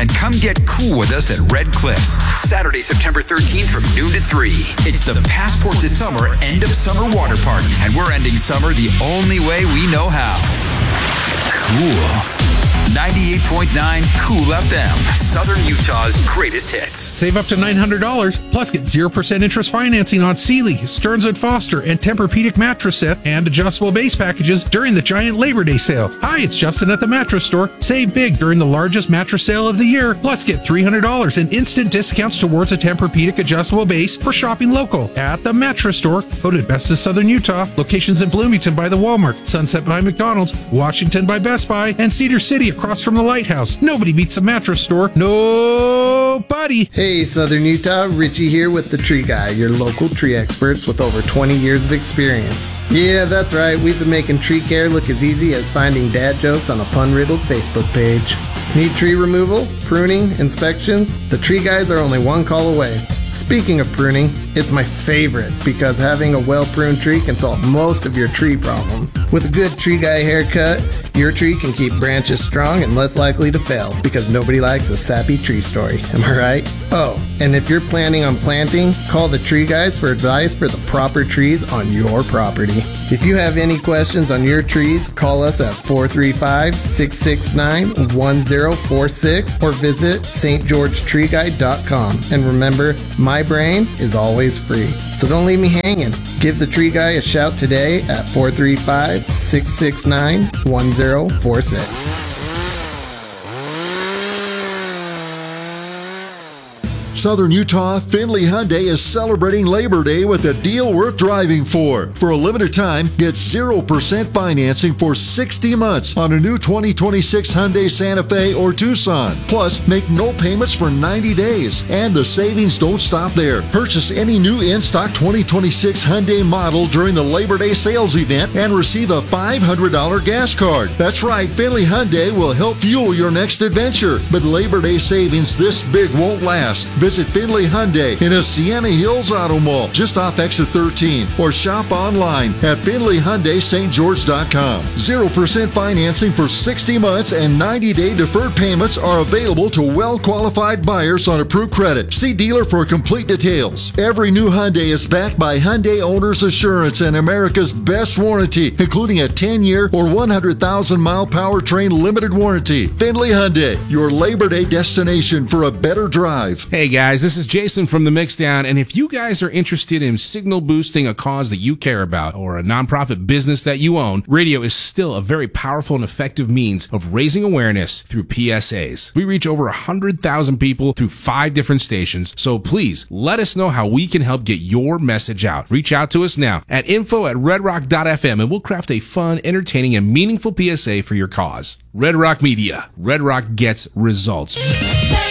and come get cool with us at Red Cliffs, Saturday, September 13th from noon to 3. It's the Passport to Summer end of summer water party, and we're ending summer the only way we know how. Cool. 98.9 Cool FM, Southern Utah's greatest hits. Save up to $900, plus get 0% interest financing on Sealy, Stearns & Foster, and Tempur-Pedic mattress set and adjustable base packages during the giant Labor Day sale. Hi, it's Justin at the Mattress Store. Save big during the largest mattress sale of the year, plus get $300 in instant discounts towards a Tempur-Pedic adjustable base for shopping local at the Mattress Store. Voted best of Southern Utah. Locations in Bloomington by the Walmart, Sunset by McDonald's, Washington by Best Buy, and Cedar City across from the Lighthouse. Nobody beats the Mattress Store. Nobody. Hey, Southern Utah, Richie here with the Tree Guy, your local tree experts with over 20 years of experience. Yeah, that's right. We've been making tree care look as easy as finding dad jokes on a pun-riddled Facebook page. Need tree removal, pruning, inspections? The Tree Guys are only one call away. Speaking of pruning, it's my favorite because having a well-pruned tree can solve most of your tree problems. With a good Tree Guy haircut, your tree can keep branches strong and less likely to fail because nobody likes a sappy tree story. Am I right? Oh, and if you're planning on planting, call the Tree Guys for advice for the proper trees on your property. If you have any questions on your trees, call us at 435-669-1046 or visit stgeorgetreeguy.com. And remember, my brain is always free, so don't leave me hanging. Give the Tree Guy a shout today at 435-669-1046. Southern Utah, Findlay Hyundai is celebrating Labor Day with a deal worth driving for. For a limited time, get 0% financing for 60 months on a new 2026 Hyundai Santa Fe or Tucson. Plus, make no payments for 90 days. And the savings don't stop there. Purchase any new in-stock 2026 Hyundai model during the Labor Day sales event and receive a $500 gas card. That's right, Findlay Hyundai will help fuel your next adventure. But Labor Day savings this big won't last. Visit Findlay Hyundai in a Sienna Hills Auto Mall just off exit 13 or shop online at FindlayHyundaiSt.George.com. 0% financing for 60 months and 90-day deferred payments are available to well-qualified buyers on approved credit. See dealer for complete details. Every new Hyundai is backed by Hyundai Owner's Assurance and America's best warranty, including a 10-year or 100,000-mile powertrain limited warranty. Findlay Hyundai, your Labor Day destination for a better drive. Hey guys, this is Jason from The Mixdown, and if you guys are interested in signal boosting a cause that you care about or a nonprofit business that you own, radio is still a very powerful and effective means of raising awareness through PSAs. We reach over 100,000 people through 5 different stations, so please let us know how we can help get your message out. Reach out to us now at info@redrock.fm and we'll craft a fun, entertaining, and meaningful PSA for your cause. Red Rock Media. Red Rock gets results.